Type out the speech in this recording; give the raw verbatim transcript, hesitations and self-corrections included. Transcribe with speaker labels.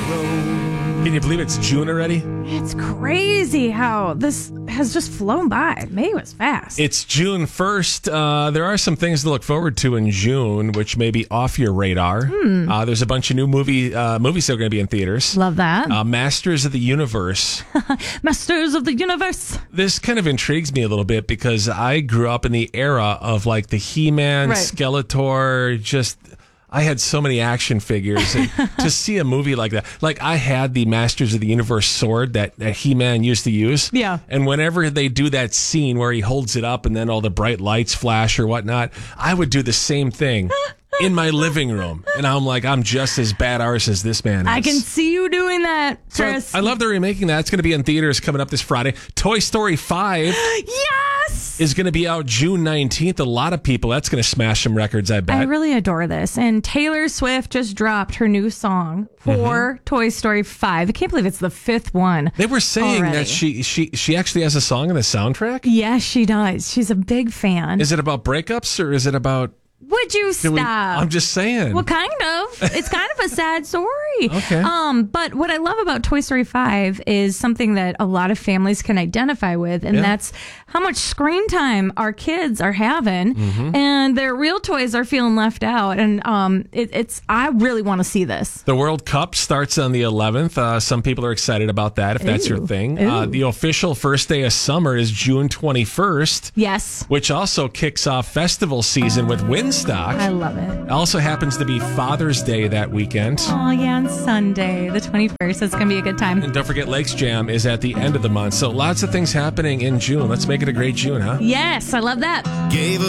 Speaker 1: Can you believe it's June already?
Speaker 2: It's crazy how this has just flown by. May was fast.
Speaker 1: It's June first. Uh, there are some things to look forward to in June, which may be off your radar.
Speaker 2: Hmm.
Speaker 1: Uh, there's a bunch of new movie uh, movies that are going to be in theaters.
Speaker 2: Love that.
Speaker 1: Uh, Masters of the Universe.
Speaker 2: Masters of the Universe.
Speaker 1: This kind of intrigues me a little bit because I grew up in the era of like the He-Man,
Speaker 2: Right.
Speaker 1: Skeletor, just... I had so many action figures, and to see a movie like that, like I had the Masters of the Universe sword that, that He-Man used to use.
Speaker 2: Yeah.
Speaker 1: And whenever they do that scene where he holds it up and then all the bright lights flash or whatnot, I would do the same thing in my living room. And I'm like, I'm just as bad arse as this man is.
Speaker 2: I can see you doing that,
Speaker 1: So
Speaker 2: Chris.
Speaker 1: I love they're remaking that. It's going to be in theaters coming up this Friday. Toy Story five
Speaker 2: Yes!
Speaker 1: is going to be out June nineteenth. A lot of people, that's going to smash some records, I bet.
Speaker 2: I really adore this. And Taylor Swift just dropped her new song for
Speaker 1: Mm-hmm.
Speaker 2: Toy Story five. I can't believe it's the fifth one.
Speaker 1: They were saying
Speaker 2: already.
Speaker 1: that she, she she actually has a song in the soundtrack.
Speaker 2: Yes, she does. She's a big fan.
Speaker 1: Is it about breakups or is it about...
Speaker 2: Would you
Speaker 1: do we-
Speaker 2: stop?
Speaker 1: I'm just saying.
Speaker 2: Well, kind of. It's kind of a sad story.
Speaker 1: Okay.
Speaker 2: Um, but what I love about Toy Story five is something that a lot of families can identify with, and
Speaker 1: Yeah.
Speaker 2: that's how much screen time our kids are having,
Speaker 1: Mm-hmm.
Speaker 2: and their real toys are feeling left out. And um, it, it's I really want to see this.
Speaker 1: The World Cup starts on the eleventh. Uh, some people are excited about that, if that's your
Speaker 2: Ooh.
Speaker 1: thing.
Speaker 2: Ooh.
Speaker 1: Uh, the official first day of summer is June twenty-first,
Speaker 2: Yes,
Speaker 1: which also kicks off festival season with Windstock.
Speaker 2: I love it.
Speaker 1: It also happens to be Father's Day that weekend.
Speaker 2: Oh yeah, on Sunday, the twenty-first. It's gonna be a good time.
Speaker 1: And don't forget, Lakes Jam is at the end of the month. So lots of things happening in June. Let's make it a great June, huh?
Speaker 2: Yes, I love that.
Speaker 3: Gave